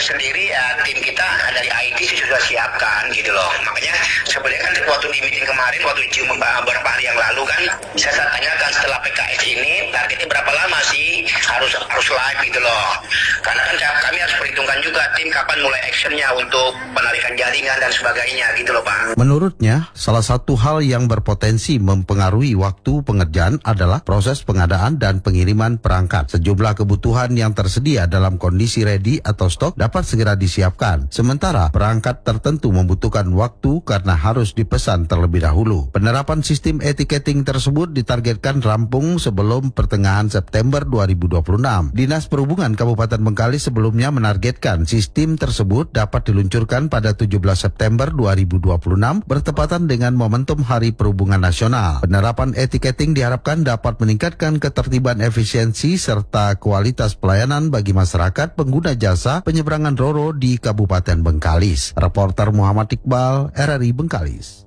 sendiri ya tim kita dari IT sudah siapkan gitu loh. Makanya sebenarnya kan waktu di meeting kemarin, waktu cium beberapa hari yang lalu kan saya tanyakan setelah PKS ini targetnya berapa lama sih harus live gitu loh. Karena kan kami harus perhitungkan juga tim kapan mulai actionnya untuk penarikan jaringan dan sebagainya gitu loh Pak. Menurutnya, salah satu hal yang berpotensi mempengaruhi waktu pengerjaan adalah proses pengadaan dan pengiriman perangkat. Sejumlah kebutuhan yang tersedia dalam kondisi ready atau stok dapat segera disiapkan. Sementara perangkat tertentu membutuhkan waktu karena harus dipesan terlebih dahulu. Penerapan sistem etiketing tersebut ditargetkan rampung sebelum pertengahan September 2026. Dinas Perhubungan Kabupaten Bengkalis sebelumnya menargetkan sistem tersebut dapat diluncurkan pada 17 September 2026 bertepatan dengan momentum Hari Perhubungan Nasional. Penerapan etiketing diharapkan dapat meningkatkan ketertiban, efisiensi serta kualitas pelayanan bagi masyarakat pengguna jasa penyeberangan Roro di Kabupaten Bengkalis. Reporter Muhammad Iqbal, RRI Bengkalis.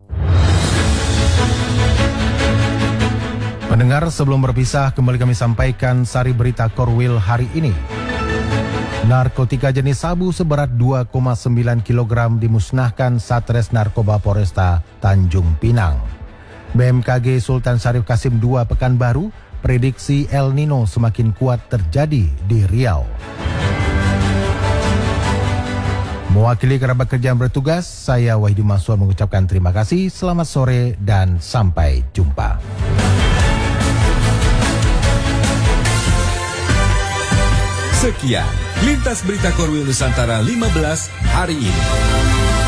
Pendengar, sebelum berpisah, kembali kami sampaikan sari berita Korwil hari ini. Narkotika jenis sabu seberat 2,9 kg dimusnahkan Satres Narkoba Polresta Tanjung Pinang. BMKG Sultan Syarif Kasim II Pekanbaru prediksi El Nino semakin kuat terjadi di Riau. Mewakili kerabat kerja yang bertugas, saya Wahidi Maswar mengucapkan terima kasih, selamat sore dan sampai jumpa. Sekian Lintas Berita Korwil Nusantara 15 hari ini.